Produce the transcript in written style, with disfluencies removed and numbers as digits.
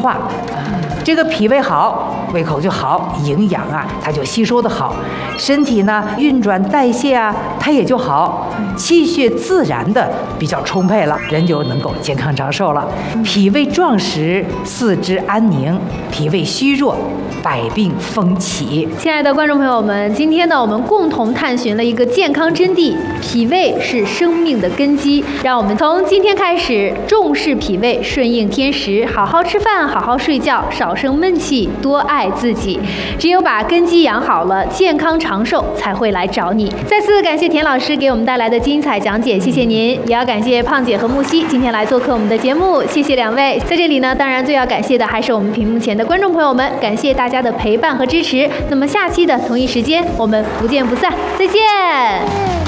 化。这个脾胃好，胃口就好，营养啊它就吸收的好，身体呢运转代谢啊它也就好，气血自然的比较充沛了，人就能够健康长寿了。脾胃壮实，四肢安宁；脾胃虚弱，百病风起。 亲爱的观众朋友们，今天呢，我们共同探寻了一个健康真谛，脾胃是生命的根基。让我们从今天开始重视脾胃，顺应天时，好好吃饭，好好睡觉，少生闷气，多爱自己。只有把根基养好了，健康长寿才会来找你。再次感谢田老师给我们带来的精彩讲解，谢谢您。也要感谢胖姐和木西今天来做客我们的节目，谢谢两位。在这里呢，当然最要感谢的还是我们屏幕前的观众朋友们，感谢大家的陪伴和支持。那么下期的同一时间，我们不见不散，再见。